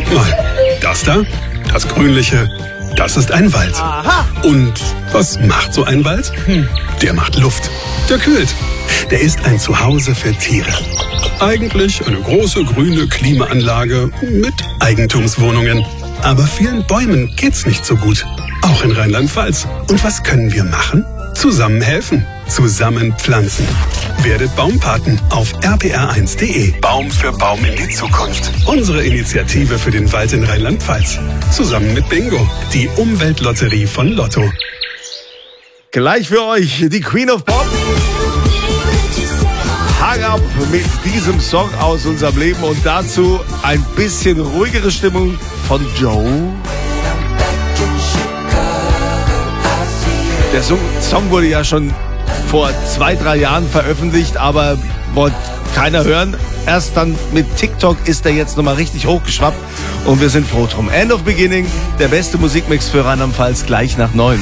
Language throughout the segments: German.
mal. Das da, das Grünliche, das ist ein Wald. Aha. Und was macht so ein Wald? Der macht Luft. Der kühlt. Der ist ein Zuhause für Tiere. Eigentlich eine große grüne Klimaanlage mit Eigentumswohnungen. Aber vielen Bäumen geht's nicht so gut. Auch in Rheinland-Pfalz. Und was können wir machen? Zusammen helfen. Zusammen pflanzen. Werdet Baumpaten auf rpr1.de. Baum für Baum in die Zukunft. Unsere Initiative für den Wald in Rheinland-Pfalz. Zusammen mit Bingo, die Umweltlotterie von Lotto. Gleich für euch die Queen of Pop. Hang up mit diesem Song aus unserem Leben und dazu ein bisschen ruhigere Stimmung von Joe. Der Song wurde ja schon vor 2-3 Jahren veröffentlicht, aber wollte keiner hören. Erst dann mit TikTok ist er jetzt nochmal richtig hochgeschwappt und wir sind froh drum. End of Beginning, der beste Musikmix für Rheinland-Pfalz, gleich nach 9.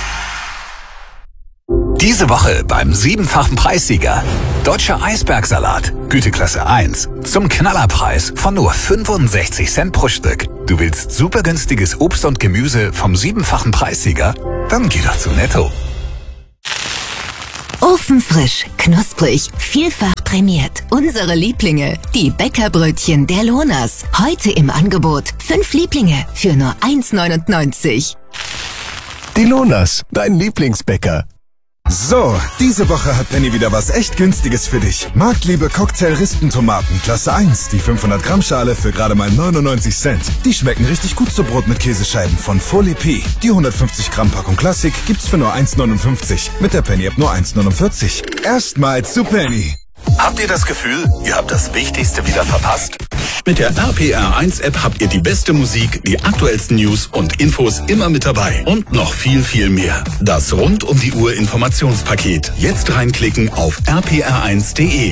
Diese Woche beim 7-fachen Preissieger. Deutscher Eisbergsalat, Güteklasse 1. Zum Knallerpreis von nur 65 Cent pro Stück. Du willst super günstiges Obst und Gemüse vom 7-fachen Preissieger? Dann geh doch zu Netto. Ofenfrisch, knusprig, vielfach prämiert. Unsere Lieblinge, die Bäckerbrötchen der Lohners. Heute im Angebot 5 Lieblinge für nur 1,99. Die Lohners, dein Lieblingsbäcker. So, diese Woche hat Penny wieder was echt Günstiges für dich. Marktliebe Cocktail-Rispentomaten, Klasse 1, die 500 Gramm Schale für gerade mal 99 Cent. Die schmecken richtig gut zu Brot mit Käsescheiben von Folie P. Die 150 Gramm Packung Klassik gibt's für nur 1,59. Mit der Penny-App nur 1,49. Erstmals zu Penny. Habt ihr das Gefühl, ihr habt das Wichtigste wieder verpasst? Mit der RPR1-App habt ihr die beste Musik, die aktuellsten News und Infos immer mit dabei. Und noch viel, viel mehr. Das rund um die Uhr Informationspaket. Jetzt reinklicken auf rpr1.de.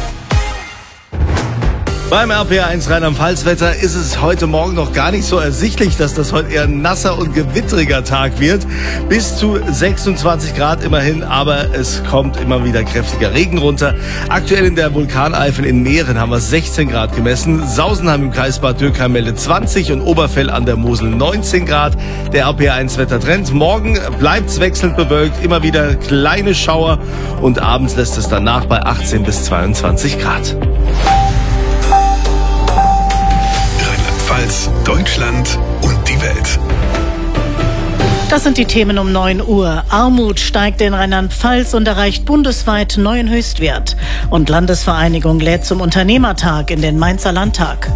Beim RPR1 Rheinland-Pfalz-Wetter ist es heute Morgen noch gar nicht so ersichtlich, dass das heute eher ein nasser und gewitteriger Tag wird. Bis zu 26 Grad immerhin, aber es kommt immer wieder kräftiger Regen runter. Aktuell in der Vulkaneifel in Mähren haben wir 16 Grad gemessen. Sausenheim im Kreis Bad Dürkheim meldet 20 und Oberfell an der Mosel 19 Grad. Der RPR1-Wettertrend. Morgen bleibt's wechselnd bewölkt, immer wieder kleine Schauer und abends lässt es danach bei 18 bis 22 Grad. Rheinland-Pfalz, Deutschland und die Welt. Das sind die Themen um 9 Uhr. Armut steigt in Rheinland-Pfalz und erreicht bundesweit neuen Höchstwert. Und Landesvereinigung lädt zum Unternehmertag in den Mainzer Landtag.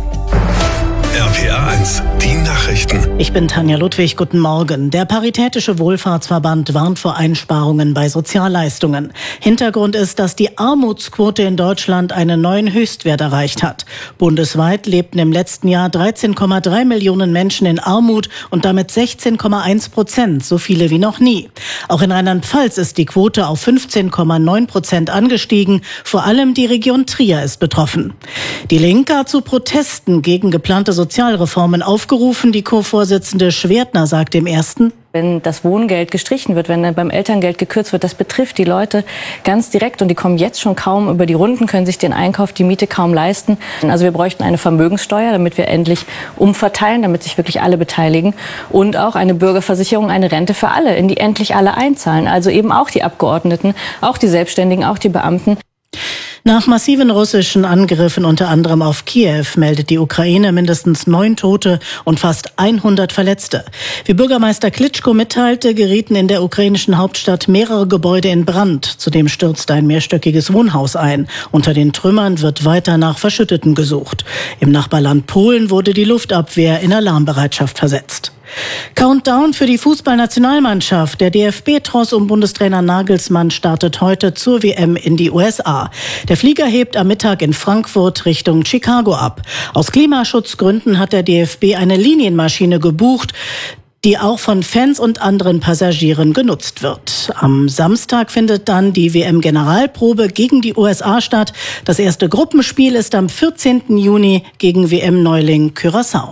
RPR1, die Nachrichten. Ich bin Tanja Ludwig, guten Morgen. Der Paritätische Wohlfahrtsverband warnt vor Einsparungen bei Sozialleistungen. Hintergrund ist, dass die Armutsquote in Deutschland einen neuen Höchstwert erreicht hat. Bundesweit lebten im letzten Jahr 13,3 Millionen Menschen in Armut und damit 16,1%, so viele wie noch nie. Auch in Rheinland-Pfalz ist die Quote auf 15,9% angestiegen. Vor allem die Region Trier ist betroffen. Die Linke hat zu Protesten gegen geplante Sozialreformen aufgerufen. Die Co-Vorsitzende Schwertner sagt im Ersten: Wenn das Wohngeld gestrichen wird, wenn beim Elterngeld gekürzt wird, das betrifft die Leute ganz direkt und die kommen jetzt schon kaum über die Runden, können sich den Einkauf, die Miete kaum leisten. Also wir bräuchten eine Vermögenssteuer, damit wir endlich umverteilen, damit sich wirklich alle beteiligen und auch eine Bürgerversicherung, eine Rente für alle, in die endlich alle einzahlen. Also eben auch die Abgeordneten, auch die Selbstständigen, auch die Beamten. Nach massiven russischen Angriffen unter anderem auf Kiew meldet die Ukraine mindestens 9 Tote und fast 100 Verletzte. Wie Bürgermeister Klitschko mitteilte, gerieten in der ukrainischen Hauptstadt mehrere Gebäude in Brand. Zudem stürzte ein mehrstöckiges Wohnhaus ein. Unter den Trümmern wird weiter nach Verschütteten gesucht. Im Nachbarland Polen wurde die Luftabwehr in Alarmbereitschaft versetzt. Countdown für die Fußballnationalmannschaft. Der DFB-Tross um Bundestrainer Nagelsmann startet heute zur WM in die USA. Der Flieger hebt am Mittag in Frankfurt Richtung Chicago ab. Aus Klimaschutzgründen hat der DFB eine Linienmaschine gebucht, die auch von Fans und anderen Passagieren genutzt wird. Am Samstag findet dann die WM-Generalprobe gegen die USA statt. Das erste Gruppenspiel ist am 14. Juni gegen WM-Neuling Curaçao.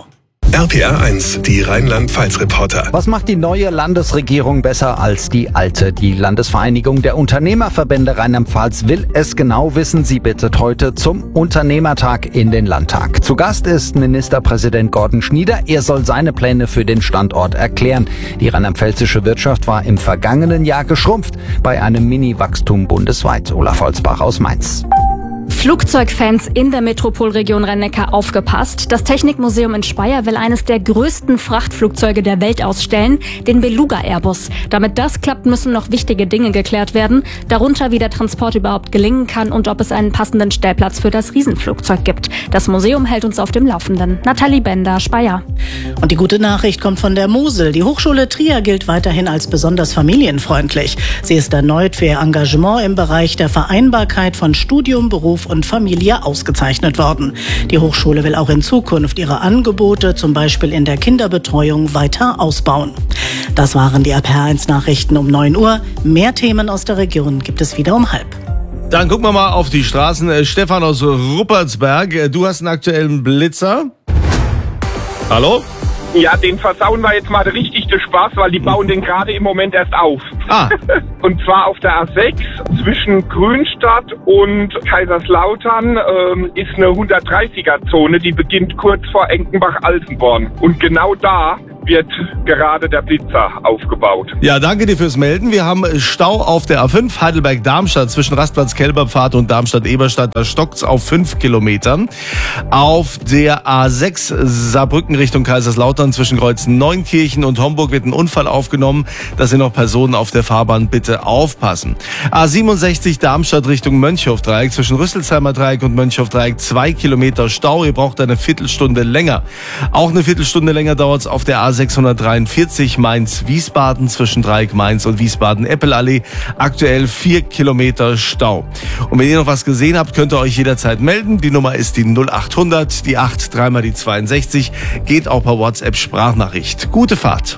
RPR 1, die Rheinland-Pfalz-Reporter. Was macht die neue Landesregierung besser als die alte? Die Landesvereinigung der Unternehmerverbände Rheinland-Pfalz will es genau wissen. Sie bittet heute zum Unternehmertag in den Landtag. Zu Gast ist Ministerpräsident Gordon Schnieder. Er soll seine Pläne für den Standort erklären. Die rheinland-pfälzische Wirtschaft war im vergangenen Jahr geschrumpft bei einem Mini-Wachstum bundesweit. Olaf Holzbach aus Mainz. Flugzeugfans in der Metropolregion Rhein-Neckar aufgepasst. Das Technikmuseum in Speyer will eines der größten Frachtflugzeuge der Welt ausstellen, den Beluga Airbus. Damit das klappt, müssen noch wichtige Dinge geklärt werden, darunter wie der Transport überhaupt gelingen kann und ob es einen passenden Stellplatz für das Riesenflugzeug gibt. Das Museum hält uns auf dem Laufenden. Nathalie Bender, Speyer. Und die gute Nachricht kommt von der Mosel. Die Hochschule Trier gilt weiterhin als besonders familienfreundlich. Sie ist erneut für ihr Engagement im Bereich der Vereinbarkeit von Studium, Beruf und Familie ausgezeichnet worden. Die Hochschule will auch in Zukunft ihre Angebote, zum Beispiel in der Kinderbetreuung, weiter ausbauen. Das waren die RPR 1 Nachrichten um 9 Uhr. Mehr Themen aus der Region gibt es wieder um 12:30. Dann gucken wir mal auf die Straßen. Stefan aus Ruppertsberg, du hast einen aktuellen Blitzer. Hallo? Ja, den versauen wir jetzt mal richtig den Spaß, weil die bauen den gerade im Moment erst auf. Und zwar auf der A6 zwischen Grünstadt und Kaiserslautern ist eine 130er-Zone, die beginnt kurz vor Enkenbach-Altenborn. Und genau da wird gerade der Blitzer aufgebaut. Ja, danke dir fürs Melden. Wir haben Stau auf der A5 Heidelberg-Darmstadt zwischen Rastplatz Kelberpfad und Darmstadt-Eberstadt. Da stockt's auf 5 Kilometern. Auf der A6 Saarbrücken Richtung Kaiserslautern zwischen Kreuzen-Neunkirchen und Homburg wird ein Unfall aufgenommen. Da sind noch Personen auf der Fahrbahn. Bitte aufpassen. A67 Darmstadt Richtung Mönchhofdreieck zwischen Rüsselsheimer Dreieck und Mönchhofdreieck 2 Kilometer Stau. Ihr braucht eine Viertelstunde länger. Auch eine Viertelstunde länger dauert's auf der A643 Mainz-Wiesbaden zwischen Dreieck Mainz und Wiesbaden-Eppelallee. Aktuell 4 Kilometer Stau. Und wenn ihr noch was gesehen habt, könnt ihr euch jederzeit melden. Die Nummer ist die 0800, die 8, dreimal die 62. Geht auch per WhatsApp Sprachnachricht. Gute Fahrt.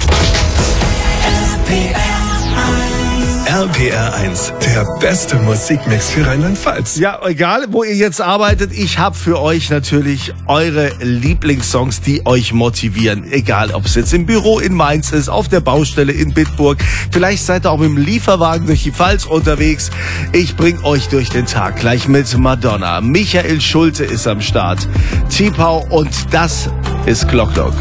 RPR 1, der beste Musikmix für Rheinland-Pfalz. Ja, egal, wo ihr jetzt arbeitet, ich habe für euch natürlich eure Lieblingssongs, die euch motivieren. Egal, ob es jetzt im Büro in Mainz ist, auf der Baustelle in Bitburg. Vielleicht seid ihr auch mit dem Lieferwagen durch die Pfalz unterwegs. Ich bring euch durch den Tag gleich mit Madonna. Michael Schulte ist am Start. T-Pow und das ist Clock Clock.